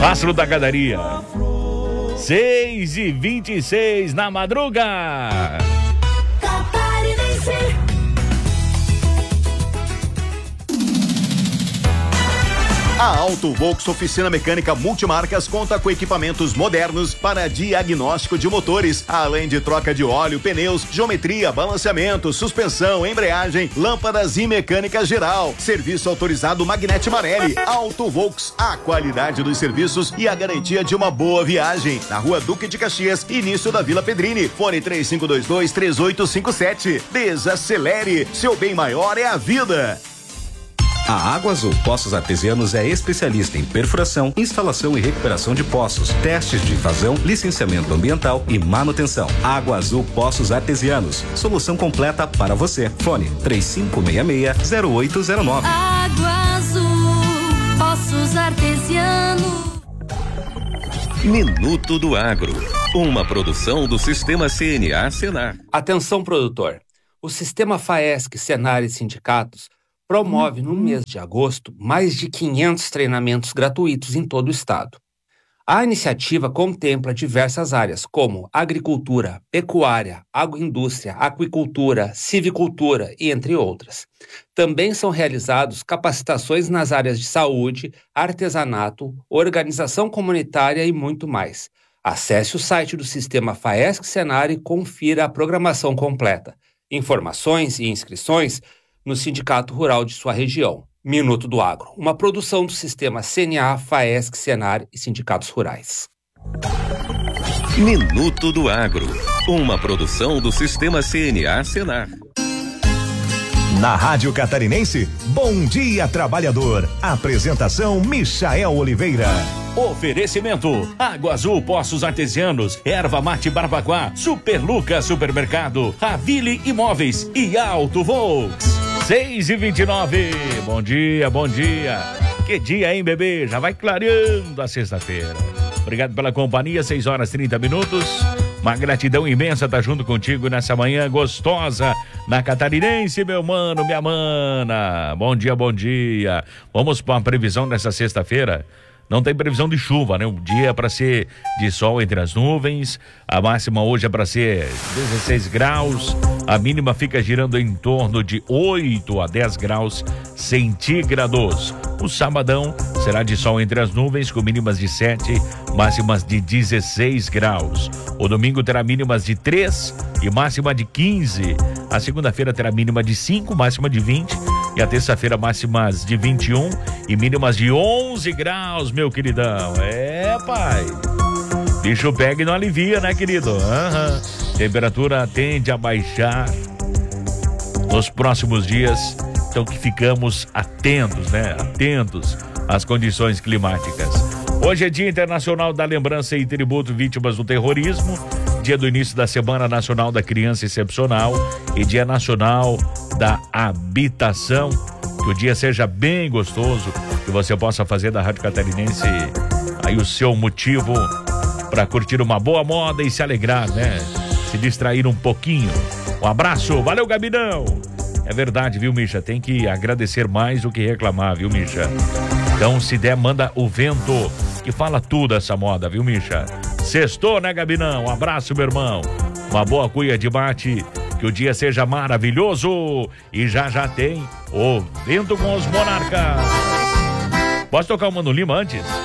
Astro da Gadaria. 6h26 na madruga. A Auto Volks Oficina Mecânica Multimarcas conta com equipamentos modernos para diagnóstico de motores, além de troca de óleo, pneus, geometria, balanceamento, suspensão, embreagem, lâmpadas e mecânica geral. Serviço autorizado Magnete Marelli. Auto Volks, a qualidade dos serviços e a garantia de uma boa viagem. Na Rua Duque de Caxias, início da Vila Pedrini. Fone 3522-3857. Desacelere, seu bem maior é a vida. A Água Azul Poços Artesianos é especialista em perfuração, instalação e recuperação de poços, testes de vazão, licenciamento ambiental e manutenção. Água Azul Poços Artesianos, solução completa para você. Fone 3566-0809. Água Azul Poços Artesianos. Minuto do Agro, uma produção do Sistema CNA Senar. Atenção, produtor. O Sistema FAESC, Senar e Sindicatos promove no mês de agosto mais de 500 treinamentos gratuitos em todo o estado. A iniciativa contempla diversas áreas como agricultura, pecuária, agroindústria, aquicultura, civicultura e entre outras. Também são realizados capacitações nas áreas de saúde, artesanato, organização comunitária e muito mais. Acesse o site do Sistema FAESC Senar e confira a programação completa. Informações e inscrições no Sindicato Rural de sua região. Minuto do Agro, uma produção do Sistema CNA, FAESC, Senar e Sindicatos Rurais. Minuto do Agro, uma produção do Sistema CNA Senar. Na Rádio Catarinense, Bom Dia Trabalhador. Apresentação Michael Oliveira. Oferecimento: Água Azul Poços Artesianos, Erva Mate Barbacoa, Super Lucas Supermercado, Ravile Imóveis e Auto Volks. 6h29. Bom dia, bom dia. Que dia, hein, bebê? Já vai clareando a sexta-feira. Obrigado pela companhia, 6h30. Uma gratidão imensa estar junto contigo nessa manhã gostosa na Catarinense, meu mano, minha mana. Bom dia, bom dia. Vamos para a previsão dessa sexta-feira. Não tem previsão de chuva, né? O dia é para ser de sol entre as nuvens. A máxima hoje é para ser 16 graus. A mínima fica girando em torno de 8 a 10 graus centígrados. O sabadão será de sol entre as nuvens, com mínimas de 7, máximas de 16 graus. O domingo terá mínimas de 3 e máxima de 15. A segunda-feira terá mínima de 5, máxima de 20. E a terça-feira máximas de 21 e mínimas de 11 graus, meu queridão. É, pai. Bicho pega e não alivia, né, querido? Temperatura tende a baixar nos próximos dias. Então que ficamos atentos, né? Atentos às condições climáticas. Hoje é Dia Internacional da Lembrança e Tributo Vítimas do Terrorismo, dia do início da Semana Nacional da Criança Excepcional e Dia Nacional da Habitação. Que o dia seja bem gostoso, que você possa fazer da Rádio Catarinense aí o seu motivo para curtir uma boa moda e se alegrar, né? Se distrair um pouquinho. Um abraço, valeu, Gabinão! É verdade, viu, Misha? Tem que agradecer mais do que reclamar, viu, Misha? Então, se der, manda o vento, que fala tudo essa moda, viu, Misha? Sextou, né, Gabinão? Um abraço, meu irmão. Uma boa cuia de mate, que o dia seja maravilhoso. E já tem o Vento com os Monarcas. Posso tocar o Mano Lima antes?